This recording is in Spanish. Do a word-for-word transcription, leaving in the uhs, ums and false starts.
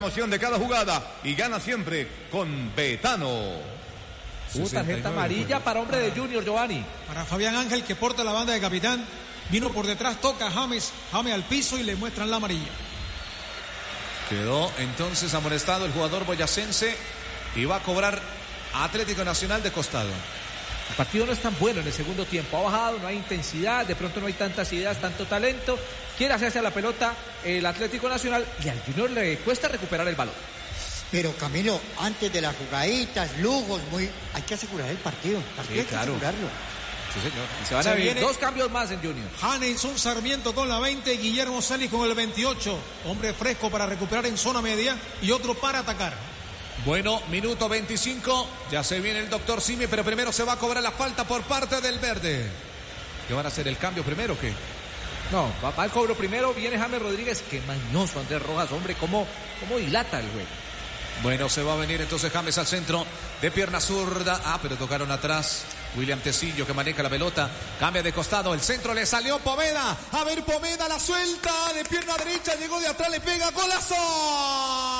Emoción de cada jugada y gana siempre con Betano. Hubo tarjeta amarilla para hombre de Junior, Giovanni. Para Fabián Ángel, que porta la banda de capitán. Vino por detrás, toca a James, James al piso y le muestran la amarilla. Quedó entonces amonestado el jugador boyacense y va a cobrar Atlético Nacional de costado. El partido no es tan bueno en el segundo tiempo. Ha bajado, no hay intensidad, de pronto no hay tantas ideas, tanto talento. Quiere hacerse a la pelota el Atlético Nacional y al Junior le cuesta recuperar el balón. Pero Camilo, antes de las jugaditas, lujos, muy, hay que asegurar el partido. Sí, hay claro. que asegurarlo. Sí, señor. Y se van a ver dos cambios más en Junior. Hanelson Sarmiento con la veinte, Guillermo Celis con el veintiocho. Hombre fresco para recuperar en zona media y otro para atacar. Bueno, minuto veinticinco, ya se viene el doctor Simi, pero primero se va a cobrar la falta por parte del verde. ¿Qué van a hacer, el cambio primero o qué? No, va, va el cobro primero, viene James Rodríguez, qué mañoso Andrés Rojas, hombre, cómo, cómo dilata el güey. Bueno, se va a venir entonces James al centro de pierna zurda. Ah, pero tocaron atrás. William Tecillo que maneja la pelota. Cambia de costado. El centro le salió Poveda. A ver, Poveda la suelta de pierna derecha. Llegó de atrás, le pega. ¡Golazo!